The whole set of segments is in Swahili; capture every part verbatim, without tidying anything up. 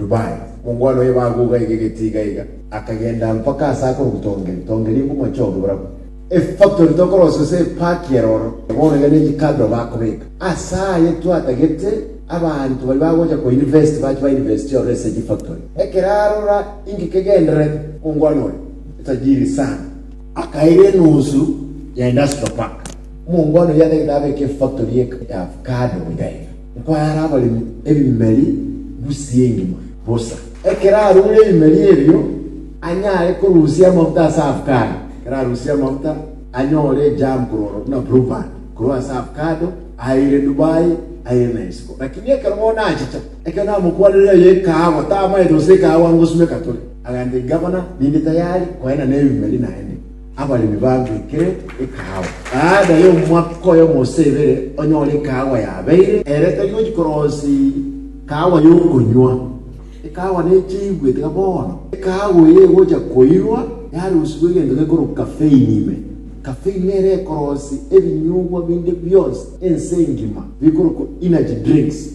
Dubai mungwano yebaguga igigitiga iga akagenda mpaka sako gutongera tongera ingumo chogo bravo e factory dokoro sose park yeroro bone gane gikadro bakubika asa yetu atagete abantu bali bagoja ko invest baje ba invest yo research factory ekerarura ingi kegendere mungwano tajiri sana akaire nusu ya industrial park mungwano yade dabe ke factory ya avocado ndai kwa araba li ebimeli busiyengima bosa ekerarura ebimeli ebyo anyale ko rusia mafuta sa avocado era rusia mafuta anyole jam kuroro na provan kurwa sa avocado aire Dubai aire Mexico lakini ekerona achicha ekena mukwalira ye kawa tama edose kawa ngosume katole agande governor nini tayari kwaena nebimeli naende abali mibangu kire ekawa ada yo mwako yo mosebere onyole kawa ya beire ereta yo jikorosi kawa yo kunywa ekawa ne chigwe tikabona ekawa ye goja koirwa yari usubige ndege koro caffeine ime caffeine mere korosi ebinyugwa binde byose ensengima bikoro ko energy drinks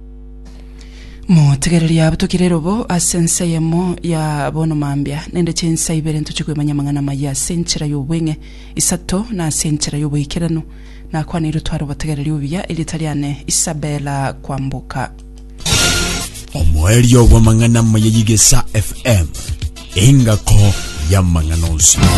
mo tegereri abutukirero bo asense yemo ya bono mambya nende chensa ibere ntuchikwe manyamangana maya senchera yobwenge isato na senchera yobwikirano na kwana irutwaro bategereri ubiya ilitaliane Isabella Kwambuka omwelyo wa mangana mayigesa F M ingako ya manganozi.